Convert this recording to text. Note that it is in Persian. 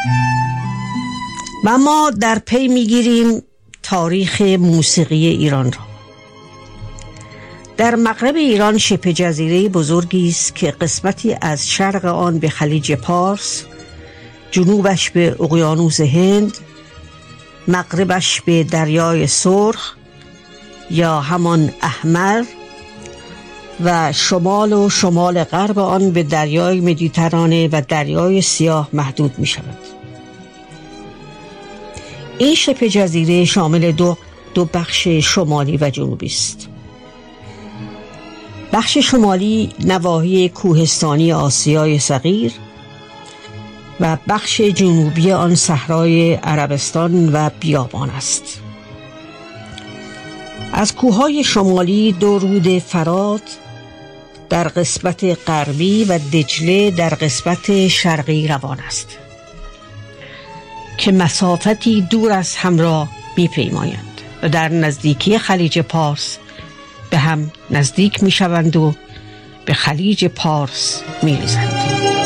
و ما در پی میگیریم تاریخ موسیقی ایران را. در مغرب ایران شبه جزیره بزرگی است که قسمتی از شرق آن به خلیج پارس، جنوبش به اقیانوس هند، مغربش به دریای سرخ یا همان احمر و شمال غرب آن به دریای مدیترانه و دریای سیاه محدود می شود. این شبه جزیره شامل دو بخش شمالی و جنوبی است. بخش شمالی نواحی کوهستانی آسیای صغیر و بخش جنوبی آن صحرای عربستان و بیابان است. از کوههای شمالی 2 رود فرات در قسمت غربی و دجله در قسمت شرقی روان است که مسافتی دور از هم را می‌پیمایند و در نزدیکی خلیج پارس به هم نزدیک می‌شوند و به خلیج پارس می‌ریزند.